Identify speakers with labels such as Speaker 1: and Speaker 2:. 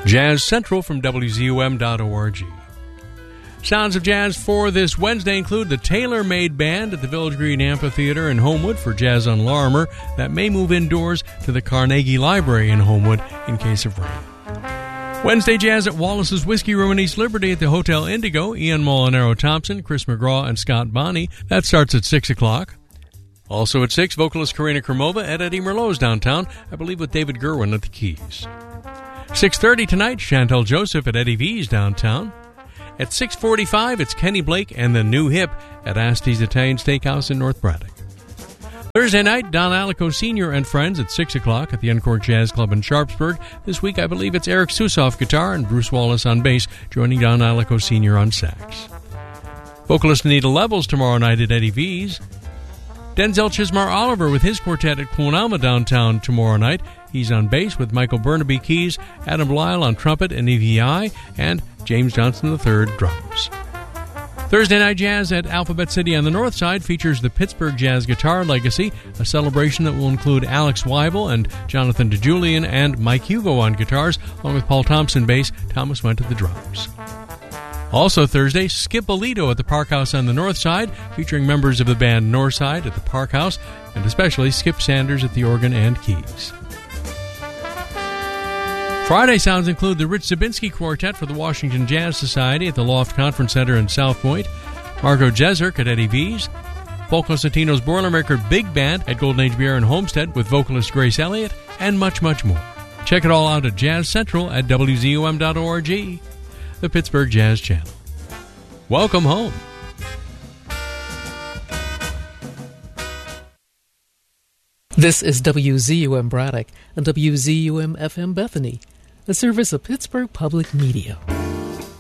Speaker 1: Jazz Central from WZUM.org. Sounds of Jazz for this Wednesday include the Tailor Made Band at the Village Green Amphitheater in Homewood for Jazz on Larimer that may move indoors to the Carnegie Library in Homewood in case of rain. Wednesday Jazz at Wallace's Whiskey Room in East Liberty at the Hotel Indigo, Ian Molinaro Thompson, Chris McGraw, and Scott Bonney. That starts at 6 o'clock. Also at 6, vocalist Karina Krumova at Eddie Merlot's downtown, I believe with David Gerwin at the keys. 6:30 tonight, Chantel Joseph at Eddie V's downtown. At 6:45, it's Kenny Blake and the New Hip at Asti's Italian Steakhouse in North Braddock. Thursday night, Don Alico Sr. and friends at 6 o'clock at the Encore Jazz Club in Sharpsburg. This week, I believe it's Eric Susoff guitar and Bruce Wallace on bass, joining Don Alico Sr. on sax. Vocalist Anita Levels tomorrow night at Eddie V's. Denzel Chismar Oliver with his quartet at Queen downtown tomorrow night. He's on bass with Michael Burnaby keys, Adam Lyle on trumpet and EVI, and James Johnson III drums. Thursday Night Jazz at Alphabet City on the North Side features the Pittsburgh Jazz Guitar Legacy, a celebration that will include Alex Weibel and Jonathan DeJulian and Mike Hugo on guitars, along with Paul Thompson bass, Thomas Went at the drums. Also Thursday, Skip Alito at the Park House on the North Side, featuring members of the band Northside at the Park House, and especially Skip Sanders at the organ and keys. Friday sounds include the Rich Zabinski Quartet for the Washington Jazz Society at the Loft Conference Center in South Point, Margot Jeserk at Eddie V's, Folko Satino's Boilermaker Big Band at Golden Age Beer in Homestead with vocalist Grace Elliott, and much, much more. Check it all out at Jazz Central at WZUM.org, the Pittsburgh Jazz Channel. Welcome home.
Speaker 2: This is WZUM Braddock and WZUM FM Bethany, a service of Pittsburgh Public Media.